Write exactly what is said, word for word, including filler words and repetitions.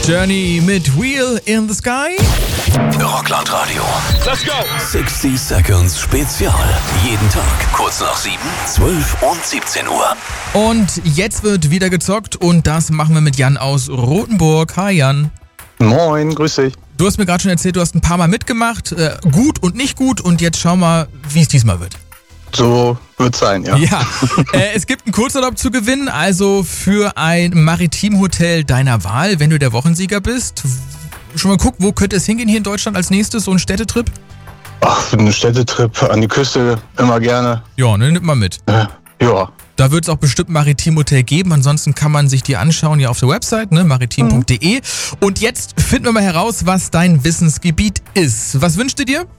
Journey mit Wheel in the Sky. Rockland Radio. Let's go! sechzig Seconds Spezial. Jeden Tag kurz nach sieben, zwölf und siebzehn Uhr. Und jetzt wird wieder gezockt und das machen wir mit Jan aus Rothenburg. Hi Jan. Moin, grüß dich. Du hast mir gerade schon erzählt, du hast ein paar Mal mitgemacht. Äh, gut und nicht gut und jetzt schau mal, wie es diesmal wird. So wird's sein, ja. Ja, äh, es gibt einen Kurzurlaub zu gewinnen, also für ein Maritimhotel deiner Wahl, wenn du der Wochensieger bist. Schon mal guck, wo könnte es hingehen hier in Deutschland als nächstes, so ein Städtetrip? Ach, für einen Städtetrip an die Küste immer gerne. Ja, ne, nimm mal mit. Äh, ja. Da wird es auch bestimmt ein Maritimhotel geben, ansonsten kann man sich die anschauen hier auf der Website, ne, maritim punkt de. Und jetzt finden wir mal heraus, was dein Wissensgebiet ist. Was wünschst du dir?